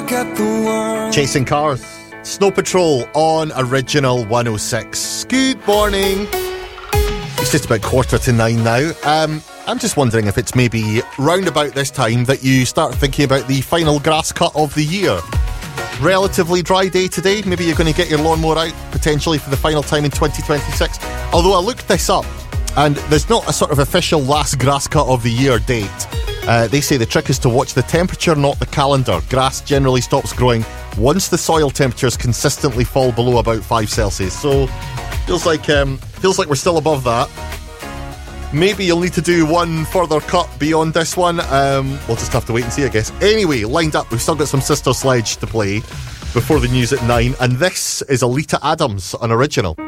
Chasing Cars, Snow Patrol on Original 106. Good morning. It's just about 8:45 now. I'm just wondering if it's maybe round about this time that you start thinking about the final grass cut of the year. Relatively dry day today. Maybe you're going to get your lawnmower out potentially for the final time in 2026. Although I looked this up and there's not a sort of official last grass cut of the year date. They say the trick is to watch the temperature, not the calendar. Grass generally stops growing once the soil temperatures consistently fall below about 5 Celsius. So feels like we're still above that. Maybe you'll need to do one further cut beyond this one. We'll just have to wait and see, I guess. Anyway, lined up, we've still got some Sister Sledge to play before the news at 9. And this is Alita Adams on Original.